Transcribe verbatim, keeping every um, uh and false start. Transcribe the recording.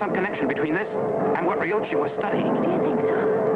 some connection between this and what Ryuichi was studying. Do you think so?